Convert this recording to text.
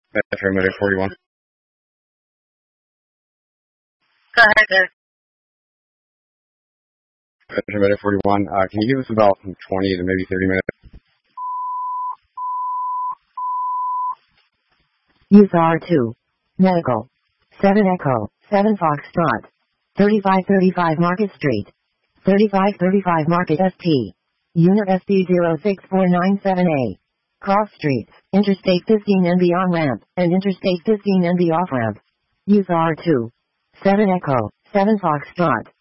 Metro Medic 41. Go ahead, sir. Metro Medic 41. Can you give us about 20 to maybe 30 minutes? Use R2. Medical. 7 Echo, 7 Foxtrot. 3535 Market Street. 3535 Market ST. Unit SB 06497A. Cross Streets, Interstate 15NB on-ramp, and Interstate 15NB off-ramp. Use R2. 7 Echo, 7 Foxtrot.